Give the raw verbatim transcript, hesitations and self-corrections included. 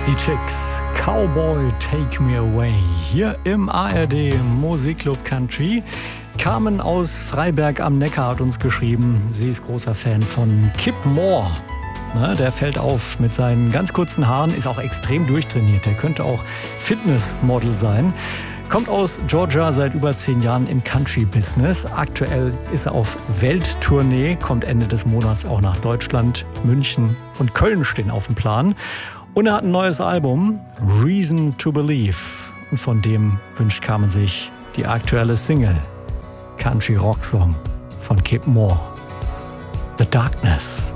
Die Chicks, Cowboy Take Me Away, hier im A R D Musikclub Country. Carmen aus Freiberg am Neckar hat uns geschrieben, sie ist großer Fan von Kip Moore. Ne, der fällt auf mit seinen ganz kurzen Haaren, ist auch extrem durchtrainiert. Der könnte auch Fitnessmodel sein. Kommt aus Georgia, seit über zehn Jahren im Country-Business. Aktuell ist er auf Welttournee, kommt Ende des Monats auch nach Deutschland. München und Köln stehen auf dem Plan. Und er hat ein neues Album, Reason to Believe. Und von dem wünscht Carmen sich die aktuelle Single, Country Rock Song von Kip Moore, The Darkness.